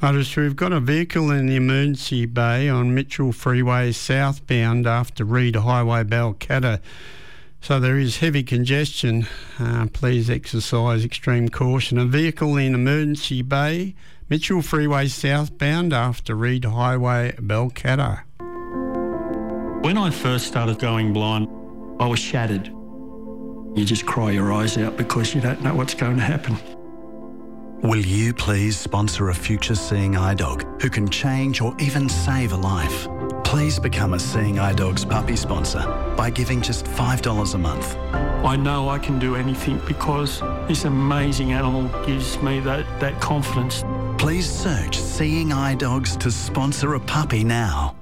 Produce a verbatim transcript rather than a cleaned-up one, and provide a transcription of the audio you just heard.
Notice we've got a vehicle in the emergency bay on Mitchell Freeway southbound after Reed Highway, Balcatta. So there is heavy congestion. Uh, please exercise extreme caution. A vehicle in emergency bay, Mitchell Freeway southbound after Reed Highway, Balcatta. When I first started going blind, I was shattered. You just cry your eyes out because you don't know what's going to happen. Will you please sponsor a future Seeing Eye Dog who can change or even save a life? Please become a Seeing Eye Dog's puppy sponsor by giving just five dollars a month. I know I can do anything because this amazing animal gives me that, that confidence. Please search Seeing Eye Dogs to sponsor a puppy now.